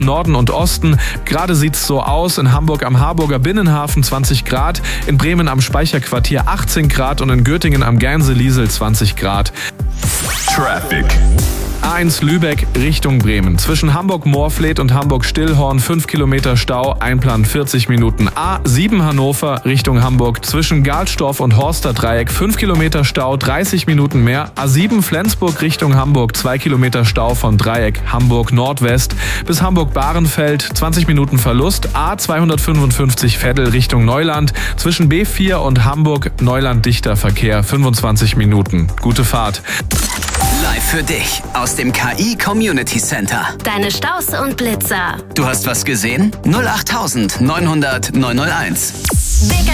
Norden und Osten. Gerade sieht's so aus. In Hamburg am Harburger Binnenhafen 20 Grad, in Bremen am Speicherquartier 18 Grad und in Göttingen am Gänseliesel 20 Grad. Traffic. A1 Lübeck Richtung Bremen. Zwischen Hamburg-Moorfleet und Hamburg-Stillhorn 5 Kilometer Stau, Einplan 40 Minuten. A7 Hannover Richtung Hamburg. Zwischen Gahlstorf und Horster Dreieck 5 Kilometer Stau, 30 Minuten mehr. A7 Flensburg Richtung Hamburg 2 Kilometer Stau von Dreieck Hamburg Nordwest bis Hamburg-Bahrenfeld 20 Minuten Verlust. A255 Veddel Richtung Neuland. Zwischen B4 und Hamburg Neuland dichter Verkehr 25 Minuten. Gute Fahrt. Live für dich aus dem KI Community Center. Deine Staus und Blitzer. Du hast was gesehen? 08900 901.